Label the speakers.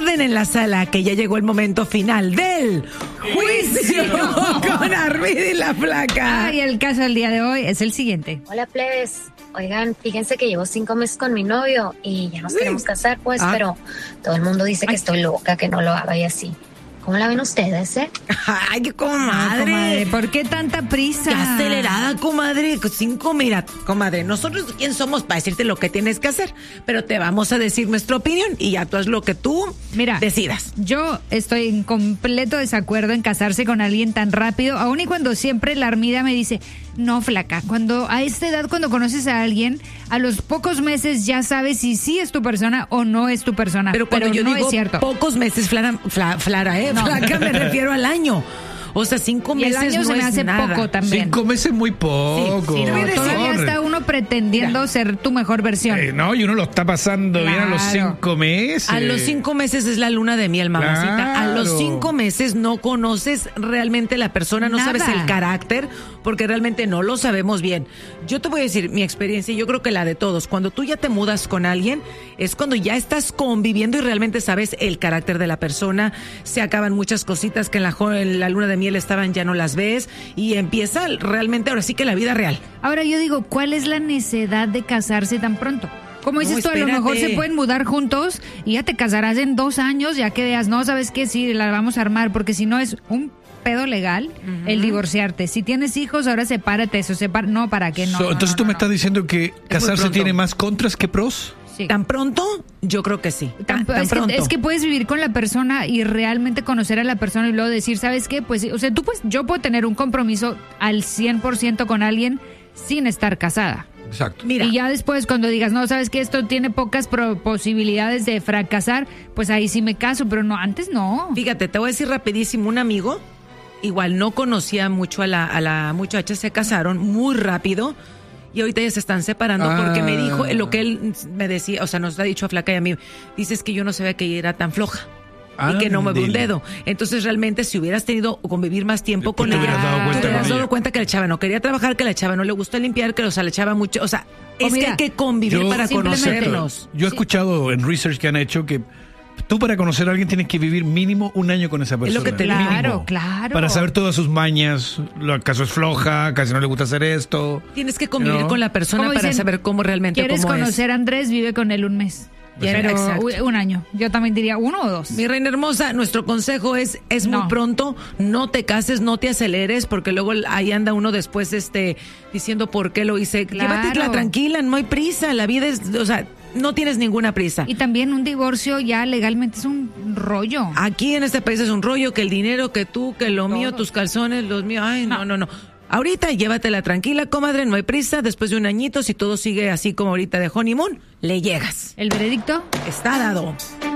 Speaker 1: orden en la sala, que ya llegó el momento final del juicio con Arvidy y la Flaca.
Speaker 2: Y el caso del día de hoy es el siguiente.
Speaker 3: Hola, plebes. Oigan, fíjense que llevo 5 meses con mi novio y ya nos queremos casar, pues, pero todo el mundo dice que estoy loca, que no lo haga y así. ¿Cómo la ven ustedes,
Speaker 1: Ay, qué comadre.
Speaker 2: Comadre, ¿por qué tanta prisa?
Speaker 1: Qué acelerada, comadre. 5, mira, comadre, nosotros quién somos para decirte lo que tienes que hacer, pero te vamos a decir nuestra opinión y ya tú haz lo que tú decidas.
Speaker 2: Yo estoy en completo desacuerdo en casarse con alguien tan rápido, aun y cuando siempre la Armida me dice, no, Flaca, cuando a esta edad, cuando conoces a alguien, a los pocos meses ya sabes si sí es tu persona o no es tu persona.
Speaker 1: Pero cuando yo
Speaker 2: no
Speaker 1: digo
Speaker 2: es cierto.
Speaker 1: pocos meses, Flaca, me refiero al año. O sea, 5 meses
Speaker 2: el año
Speaker 1: no
Speaker 2: se me
Speaker 1: es
Speaker 2: hace
Speaker 1: nada.
Speaker 2: poco también.
Speaker 4: 5 meses muy poco.
Speaker 1: Sí,
Speaker 2: No, todavía está uno pretendiendo ser tu mejor versión.
Speaker 4: No, y uno lo está pasando bien a los
Speaker 2: Claro.
Speaker 4: 5 meses.
Speaker 1: A los 5 meses es la luna de miel, mamacita.
Speaker 4: Claro.
Speaker 1: A los 5 meses no conoces realmente la persona, no
Speaker 2: Nada.
Speaker 1: sabes el carácter, porque realmente no lo sabemos bien. Yo te voy a decir mi experiencia, y yo creo que la de todos. Cuando tú ya te mudas con alguien, es cuando ya estás conviviendo y realmente sabes el carácter de la persona. Se acaban muchas cositas que en la luna de miel estaban, ya no las ves, y empieza realmente ahora sí que la vida real.
Speaker 2: Ahora yo digo, ¿cuál es la necesidad de casarse tan pronto? Como dices tú, a lo mejor
Speaker 1: espérate.
Speaker 2: se pueden mudar juntos y ya te casarás en 2 años, ya que veas, no, ¿sabes qué? Sí, la vamos a armar, porque si no es un pedo legal el divorciarte. Si tienes hijos, ahora sepárate, no, ¿para qué no?
Speaker 4: Entonces tú me estás diciendo que casarse
Speaker 1: pronto.
Speaker 4: tiene más contras que pros.
Speaker 2: Sí.
Speaker 1: ¿Tan pronto? Yo creo que sí. Tan pronto.
Speaker 2: Es que puedes vivir con la persona y realmente conocer a la persona y luego decir, ¿sabes qué? Pues, o sea, yo puedo tener un compromiso al 100% con alguien sin estar casada.
Speaker 4: Exacto.
Speaker 1: Mira.
Speaker 2: Y ya después cuando digas, no, ¿sabes qué? Esto tiene pocas posibilidades de fracasar, pues ahí sí me caso, pero no, antes no.
Speaker 1: Fíjate, te voy a decir rapidísimo, un amigo, igual no conocía mucho a la muchacha, se casaron muy rápido. Y ahorita ya se están separando porque me dijo lo que él me decía, o sea, nos ha dicho a Flaca y a mí, dices que yo no sabía que ella era tan floja y que no mueve un dedo. Entonces realmente si hubieras tenido o convivir más tiempo con
Speaker 4: te
Speaker 1: ella,
Speaker 4: hubieras dado cuenta
Speaker 1: te hubieras
Speaker 4: con
Speaker 1: dado
Speaker 4: ella.
Speaker 1: cuenta que la chava no quería trabajar, que la chava no le gusta limpiar, que le echaba mucho, o sea, es que
Speaker 2: mira,
Speaker 1: hay que convivir para
Speaker 2: simplemente-
Speaker 1: conocernos.
Speaker 4: Yo he escuchado en research que han hecho que tú para conocer a alguien tienes que vivir mínimo 1 año con esa persona.
Speaker 1: Es lo que te
Speaker 2: Claro,
Speaker 4: Mínimo.
Speaker 2: claro.
Speaker 4: Para saber todas sus mañas, acaso es floja, casi no le gusta hacer esto.
Speaker 1: Tienes que convivir
Speaker 4: ¿No?
Speaker 1: con la persona
Speaker 2: Como
Speaker 1: para
Speaker 2: dicen,
Speaker 1: saber cómo realmente
Speaker 2: ¿Quieres
Speaker 1: cómo
Speaker 2: conocer a Andrés? Vive con él 1 mes. Pero
Speaker 1: Exacto.
Speaker 2: 1 año. Yo también diría 1 o 2.
Speaker 1: Mi reina hermosa, nuestro consejo es
Speaker 2: No.
Speaker 1: muy pronto, no te cases, no te aceleres, porque luego ahí anda uno después diciendo por qué lo hice.
Speaker 2: Claro.
Speaker 1: Llévatela tranquila, no hay prisa, la vida es, o sea, no tienes ninguna prisa.
Speaker 2: Y también un divorcio ya legalmente es un rollo.
Speaker 1: Aquí en este país es un rollo, que el dinero, que tú, que lo mío, tus calzones, los míos, ay, no. Ahorita llévatela tranquila, comadre, no hay prisa, después de 1 añito, si todo sigue así como ahorita de honeymoon, le llegas.
Speaker 2: ¿El veredicto?
Speaker 1: Está dado.